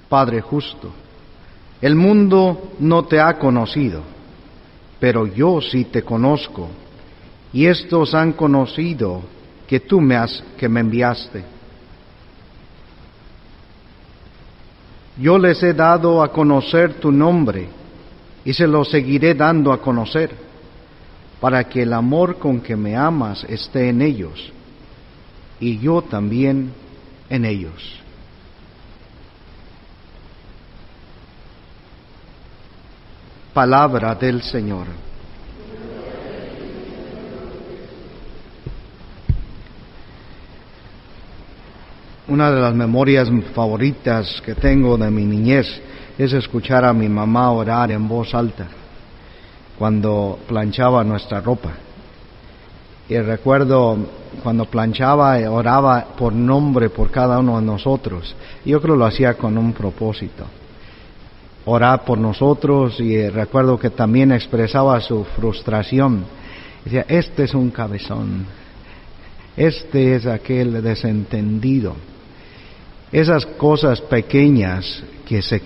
Padre justo, el mundo no te ha conocido, pero yo sí te conozco, y estos han conocido que tú me enviaste. Yo les he dado a conocer tu nombre, y se lo seguiré dando a conocer, para que el amor con que me amas esté en ellos, y yo también en ellos. Palabra del Señor. Una de las memorias favoritas que tengo de mi niñez es escuchar a mi mamá orar en voz alta cuando planchaba nuestra ropa. Y recuerdo cuando planchaba, oraba por nombre por cada uno de nosotros. Yo creo que lo hacía con un propósito. Orar por nosotros, y recuerdo que también expresaba su frustración. Decía, este es un cabezón, este es aquel desentendido. Esas cosas pequeñas que se